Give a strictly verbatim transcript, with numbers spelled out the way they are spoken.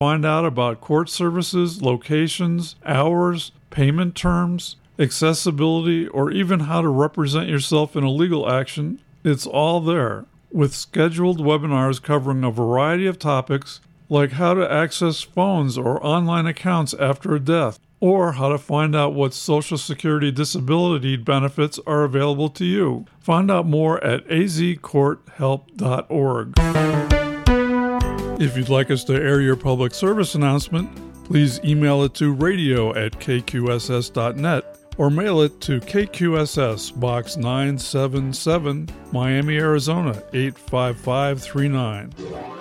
Find out about court services, locations, hours, payment terms, accessibility, or even how to represent yourself in a legal action. It's all there, with scheduled webinars covering a variety of topics like how to access phones or online accounts after a death, or how to find out what Social Security disability benefits are available to you. Find out more at a z court help dot org. If you'd like us to air your public service announcement, please email it to radio at k q s s dot net or mail it to K Q S S, Box nine seven seven, Miami, Arizona eight five five three nine.